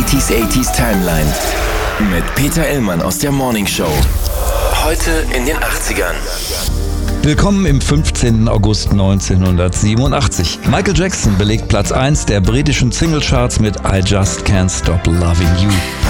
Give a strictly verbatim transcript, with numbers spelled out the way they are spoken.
neunziger achtziger Timeline mit Peter Illmann aus der Morning Show. Heute in den achtzigern. Willkommen im fünfzehnten August neunzehnhundertsiebenundachtzig. Michael Jackson belegt Platz eins der britischen Singlecharts mit I Just Can't Stop Loving You.